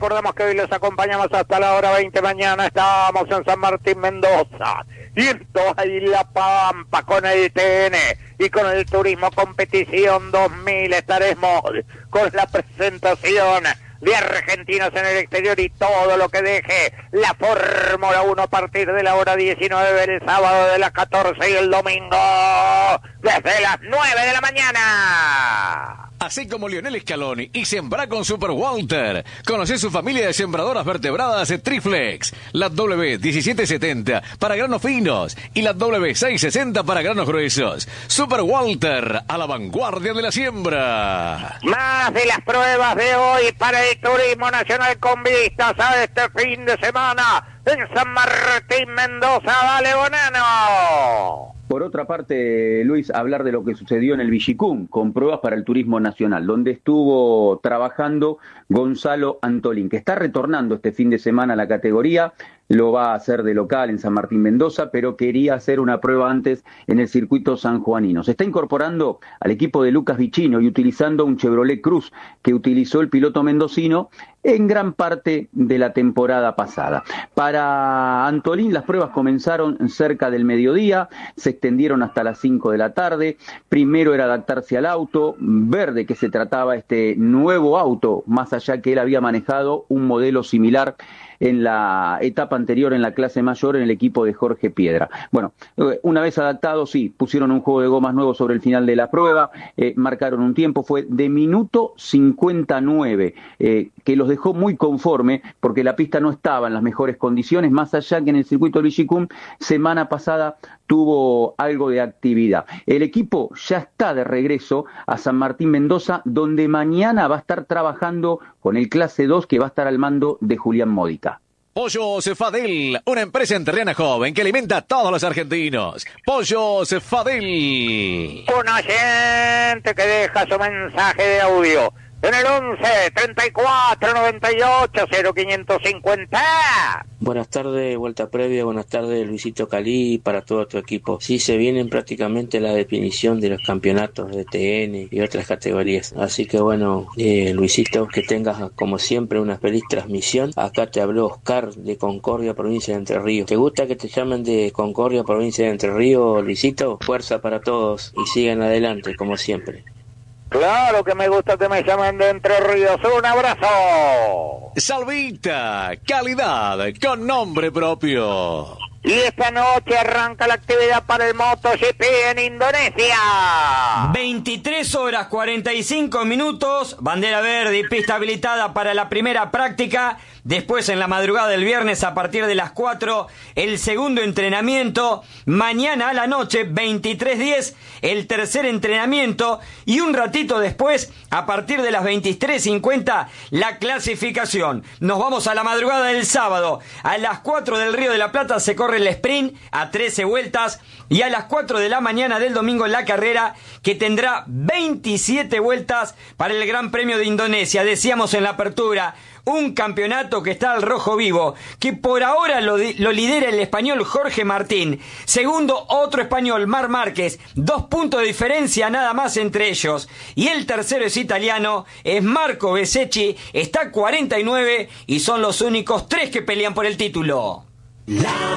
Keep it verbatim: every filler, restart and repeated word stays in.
recordamos que hoy los acompañamos hasta la hora veinte. Mañana estamos en San Martín, Mendoza, y en toda La Pampa con el T N y con el Turismo Competición dos mil. Estaremos con la presentación de argentinos en el exterior y todo lo que deje la Fórmula uno a partir de la hora diecinueve, el sábado de las catorce y el domingo desde las nueve de la mañana. Así como Lionel Scaloni y sembra con Super Walter. Conoce su familia de sembradoras vertebradas de Triflex. La W diecisiete setenta para granos finos y la W seiscientos sesenta para granos gruesos. Super Walter, a la vanguardia de la siembra. Más de las pruebas de hoy para el Turismo Nacional con vistas a este fin de semana en San Martín, Mendoza. Dale, Bonano. Por otra parte, Luis, hablar de lo que sucedió en el Villicum, con pruebas para el Turismo Nacional, donde estuvo trabajando Gonzalo Antolín, que está retornando este fin de semana a la categoría, lo va a hacer de local en San Martín, Mendoza, pero quería hacer una prueba antes en el circuito sanjuanino. Se está incorporando al equipo de Lucas Vicino y utilizando un Chevrolet Cruz que utilizó el piloto mendocino en gran parte de la temporada pasada. Para Antolín las pruebas comenzaron cerca del mediodía, se extendieron hasta las cinco de la tarde. Primero era adaptarse al auto, ver de qué se trataba este nuevo auto, más allá que él había manejado un modelo similar en la etapa anterior en la clase mayor en el equipo de Jorge Piedra. Bueno, una vez adaptados, sí, pusieron un juego de gomas nuevo sobre el final de la prueba, eh, marcaron un tiempo, fue de minuto cincuenta y nueve, eh, que los dejó muy conforme porque la pista no estaba en las mejores condiciones, más allá que en el circuito del Villicum semana pasada tuvo algo de actividad. El equipo ya está de regreso a San Martín, Mendoza, donde mañana va a estar trabajando con el clase dos que va a estar al mando de Julián Módica. Pollos Fadel, una empresa enterriana joven que alimenta a todos los argentinos. Pollos Fadel. Un oyente que deja su mensaje de audio en el once, treinta y cuatro, noventa y ocho, cero quinientos cincuenta. Buenas tardes, vuelta previa, buenas tardes Luisito Calí y para todo tu equipo. Sí, se vienen prácticamente la definición de los campeonatos de T N y otras categorías. Así que bueno, eh, Luisito, que tengas como siempre una feliz transmisión. Acá te habló Oscar de Concordia, provincia de Entre Ríos. ¿Te gusta que te llamen de Concordia, provincia de Entre Ríos, Luisito? Fuerza para todos y sigan adelante como siempre. Claro que me gusta que me llamen de Entre Ríos. Un abrazo. Salvita, calidad con nombre propio. Y esta noche arranca la actividad para el MotoGP en Indonesia. veintitrés horas cuarenta y cinco minutos, bandera verde y pista habilitada para la primera práctica. Después en la madrugada del viernes a partir de las cuatro, el segundo entrenamiento. Mañana a la noche, veintitrés diez, el tercer entrenamiento. Y un ratito después, a partir de las veintitrés cincuenta, la clasificación. Nos vamos a la madrugada del sábado. A las cuatro del Río de la Plata se corre el sprint a trece vueltas. Y a las cuatro de la mañana del domingo la carrera, que tendrá veintisiete vueltas para el Gran Premio de Indonesia. Decíamos en la apertura, un campeonato que está al rojo vivo, que por ahora lo, lo lidera el español Jorge Martín. Segundo, otro español, Marc Márquez. Dos puntos de diferencia nada más entre ellos. Y el tercero es italiano, es Marco Bezzecchi. Está cuarenta y nueve y son los únicos tres que pelean por el título.